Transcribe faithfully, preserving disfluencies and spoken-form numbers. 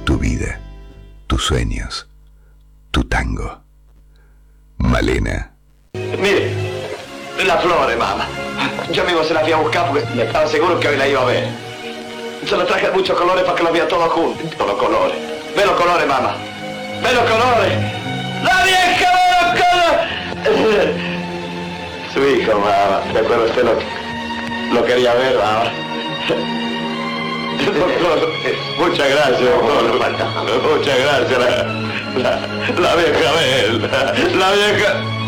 tu vida, tus sueños, tu tango. Malena. Mire, las flores, mamá. Yo mismo se las fui a buscar porque me estaba seguro que hoy la iba a ver. Se las traje de muchos colores para que los vea todos juntos. Todos los colores. Ve los colores, mamá. Ve los colores. ¡La vieja ve los colores! Su hijo, mamá. Recuerda usted lo, lo quería ver, mamá. Doctor, muchas gracias, doctor. Muchas gracias. La, la, la vieja, ve, la, la vieja.